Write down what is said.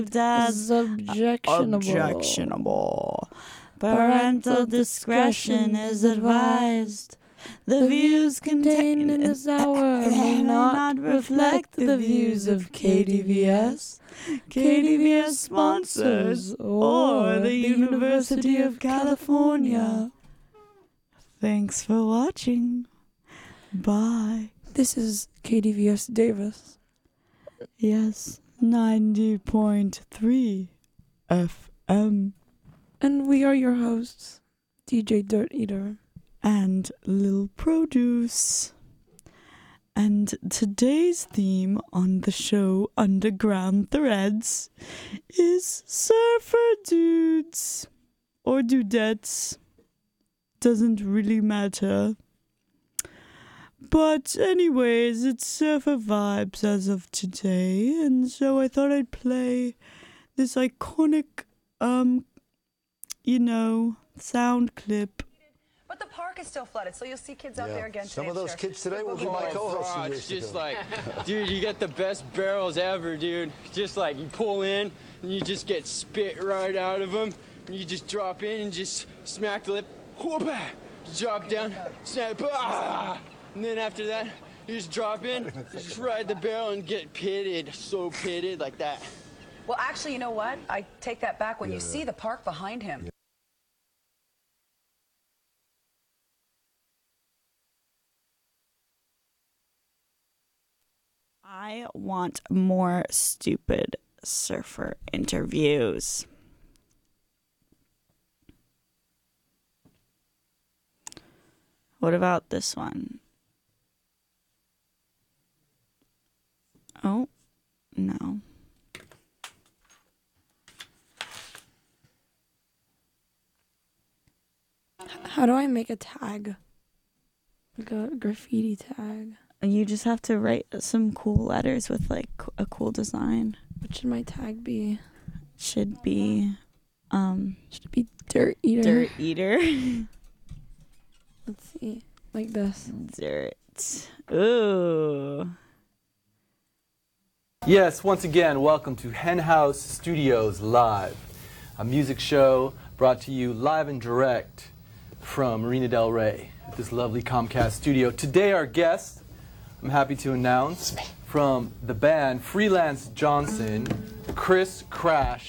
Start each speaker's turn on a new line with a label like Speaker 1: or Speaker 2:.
Speaker 1: as objectionable. Parental discretion is advised. The views contained in this hour may not reflect the views of KDVS, KDVS sponsors, or the University of California. Thanks for watching. Bye.
Speaker 2: This is KDVS Davis.
Speaker 1: Yes, 90.3 FM.
Speaker 2: And we are your hosts, DJ Dirt Eater.
Speaker 1: And Lil Produce. And today's theme on the show Underground Threads is surfer dudes. Or dudettes. Doesn't really matter. But anyways, it's surfer vibes as of today. And so I thought I'd play this iconic, sound clip.
Speaker 3: But the park is still flooded, so you'll see kids out there again today.
Speaker 4: Some of those kids today will be my co-hosts.
Speaker 5: It's just like, dude, you get the best barrels ever, dude. Just like you pull in and you just get spit right out of them. And you just drop in and just smack the lip. Whoop-ah! Drop down, snap, and then after that, you just drop in, you just ride the barrel and get pitted, so pitted like that.
Speaker 3: Well, actually, you know what? I take that back. When you see the park behind him.
Speaker 1: I want more stupid surfer interviews. What about this one? Oh, no.
Speaker 2: How do I make a tag? Like a graffiti tag.
Speaker 1: You just have to write some cool letters with like a cool design.
Speaker 2: What should my tag be?
Speaker 1: Should be
Speaker 2: Dirt Eater.
Speaker 1: Dirt Eater.
Speaker 2: Let's see. Like this.
Speaker 1: Dirt. Ooh.
Speaker 6: Yes, once again, welcome to Hen House Studios Live, a music show brought to you live and direct from Marina Del Rey at this lovely Comcast studio. Today our guest, I'm happy to announce, from the band Freelance Johnson, Chris Crash